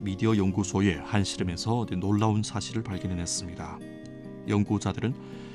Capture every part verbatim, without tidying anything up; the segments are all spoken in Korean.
미디어 연구소의 한 실험에서 놀라운 사실을 발견해냈습니다. 연구자들은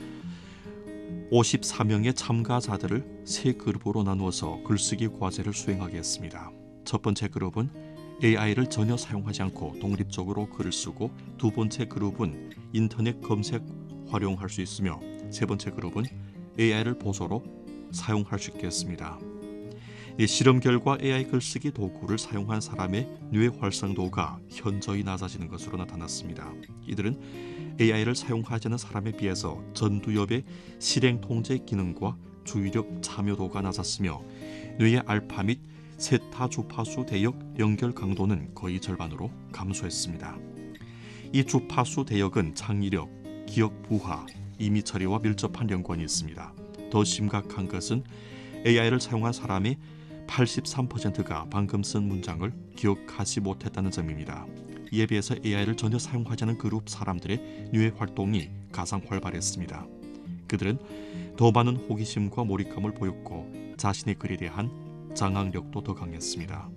오십사 명의 참가자들을 세 그룹으로 나누어서 글쓰기 과제를 수행하게 했습니다. 첫 번째 그룹은 에이아이를 전혀 사용하지 않고 독립적으로 글을 쓰고, 두 번째 그룹은 인터넷 검색 활용할 수 있으며, 세 번째 그룹은 에이아이를 보조로 사용할 수 있게 했습니다. 이 실험 결과 에이아이 글쓰기 도구를 사용한 사람의 뇌 활성도가 현저히 낮아지는 것으로 나타났습니다. 이들은 에이아이를 사용하지 않은 사람에 비해서 전두엽의 실행 통제 기능과 주의력 참여도가 낮았으며, 뇌의 알파 및 세타 주파수 대역 연결 강도는 거의 절반으로 감소했습니다. 이 주파수 대역은 창의력, 기억 부하, 이미 처리와 밀접한 연관이 있습니다. 더 심각한 것은 에이아이를 사용한 사람의 팔십삼 퍼센트가 방금 쓴 문장을 기억하지 못했다는 점입니다. 이에 비해서 에이아이를 전혀 사용하지 않은 그룹 사람들의 뇌 활동이 가장 활발했습니다. 그들은 더 많은 호기심과 몰입감을 보였고, 자신의 글에 대한 장악력도 더 강했습니다.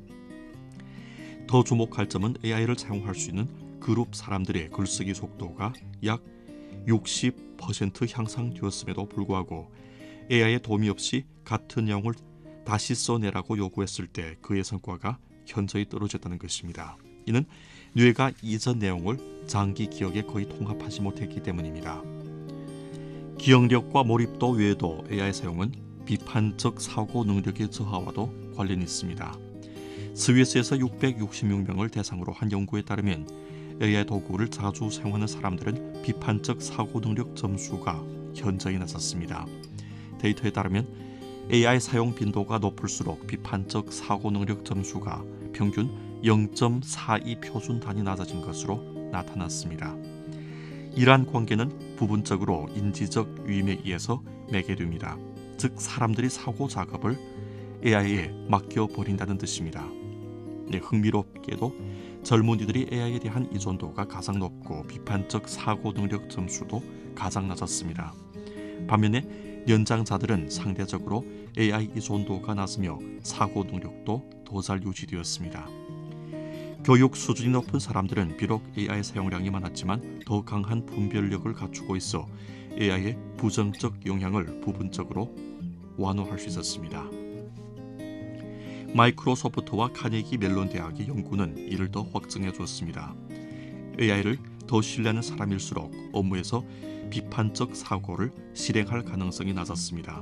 더 주목할 점은 에이아이를 사용할 수 있는 그룹 사람들의 글쓰기 속도가 약 육십 퍼센트 향상되었음에도 불구하고 에이아이의 도움이 없이 같은 내용을 다시 써내라고 요구했을 때 그의 성과가 현저히 떨어졌다는 것입니다. 이는 뇌가 이전 내용을 장기 기억에 거의 통합하지 못했기 때문입니다. 기억력과 몰입도 외에도 에이아이 사용은 비판적 사고 능력의 저하와도 관련이 있습니다. 스위스에서 육백육십육 명을 대상으로 한 연구에 따르면 에이아이 도구를 자주 사용하는 사람들은 비판적 사고 능력 점수가 현저히 낮았습니다. 데이터에 따르면 에이아이 사용 빈도가 높을수록 비판적 사고 능력 점수가 평균 영 점 사이 표준 단위 낮아진 것으로 나타났습니다. 이러한 관계는 부분적으로 인지적 유임에 의해서 매개됩니다. 즉, 사람들이 사고 작업을 에이아이에 맡겨버린다는 뜻입니다. 네, 흥미롭게도 젊은이들이 에이아이에 대한 의존도가 가장 높고 비판적 사고 능력 점수도 가장 낮았습니다. 반면에 연장자들은 상대적으로 에이아이 의존도가 낮으며 사고 능력도 더 잘 유지되었습니다. 교육 수준이 높은 사람들은 비록 에이아이 사용량이 많았지만 더 강한 분별력을 갖추고 있어 에이아이의 부정적 영향을 부분적으로 완화할 수 있었습니다. 마이크로소프트와 카네기 멜론 대학의 연구는 이를 더 확증해 주었습니다. 에이아이를 더 신뢰하는 사람일수록 업무에서 비판적 사고를 실행할 가능성이 낮았습니다.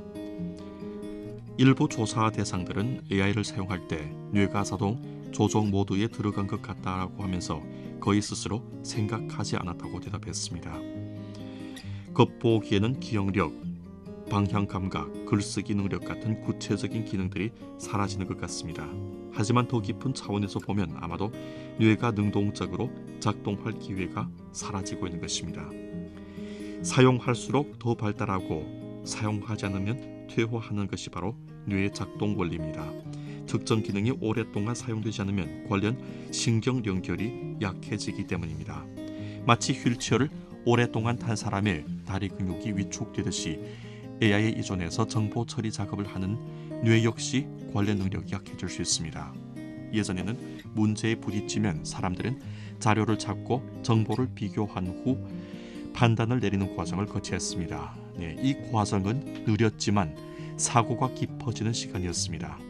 일부 조사 대상들은 에이아이를 사용할 때 뇌가 자동 조정 모드에 들어간 것 같다라고 하면서 거의 스스로 생각하지 않았다고 대답했습니다. 겉보기에는 기억력, 방향 감각, 글쓰기 능력 같은 구체적인 기능들이 사라지는 것 같습니다. 하지만 더 깊은 차원에서 보면 아마도 뇌가 능동적으로 작동할 기회가 사라지고 있는 것입니다. 사용할수록 더 발달하고 사용하지 않으면 퇴화하는 것이 바로 뇌의 작동 원리입니다. 특정 기능이 오랫동안 사용되지 않으면 관련 신경 연결이 약해지기 때문입니다. 마치 휠체어를 오랫동안 탄 사람의 다리 근육이 위축되듯이 에이아이에 의존해서 정보 처리 작업을 하는 뇌 역시 관련 능력이 약해질 수 있습니다. 예전에는 문제에 부딪히면 사람들은 자료를 찾고 정보를 비교한 후 판단을 내리는 과정을 거쳐야 했습니다. 네, 이 과정은 느렸지만 사고가 깊어지는 시간이었습니다.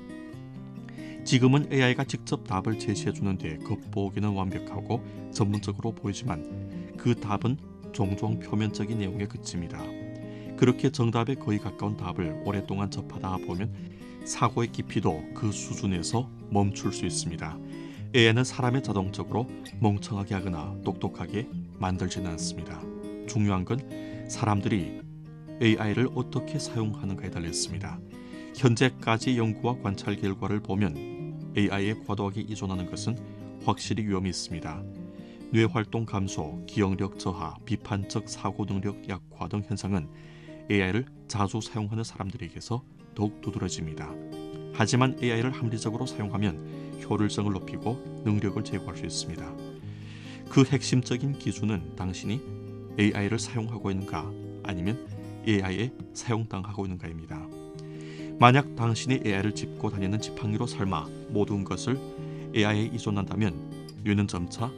지금은 에이아이가 직접 답을 제시해 주는데 겉보기는 완벽하고 전문적으로 보이지만 그 답은 종종 표면적인 내용에 그칩니다. 그렇게 정답에 거의 가까운 답을 오랫동안 접하다 보면 사고의 깊이도 그 수준에서 멈출 수 있습니다. 에이아이는 사람을 자동적으로 멍청하게 하거나 똑똑하게 만들지는 않습니다. 중요한 건 사람들이 에이아이를 어떻게 사용하는가에 달렸습니다. 현재까지 연구와 관찰 결과를 보면 에이아이에 과도하게 의존하는 것은 확실히 위험이 있습니다. 뇌활동 감소, 기억력 저하, 비판적 사고 능력 약화 등 현상은 에이아이를 자주 사용하는 사람들에게서 더욱 두드러집니다. 하지만 에이아이를 합리적으로 사용하면 효율성을 높이고 능력을 제고할 수 있습니다. 그 핵심적인 기준은 당신이 에이아이를 사용하고 있는가 아니면 에이아이에 사용당하고 있는가입니다. 만약 당신이 에이아이를 짚고 다니는 지팡이로 삼아 모든 것을 에이아이에 의존한다면 유는 점차